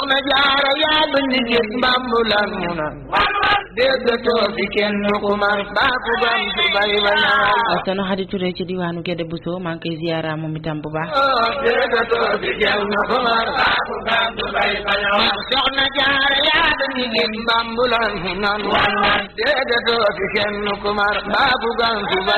soxna jaara yaa bind gis mbambulan mu na déggatoo fi kenn ku mar baaku gam su bay ba ñaanal soxna Xadi Touré ci diwaanu Gédé Bousso maa ngi koy ziyaara moom itam bu baax déggatoo fi kenn ku mar baaku gam su bay ba ñaanal soxna jaara yaa bind gis mbambulan mu na déggatoo fi kenn ku mar baaku gam su bay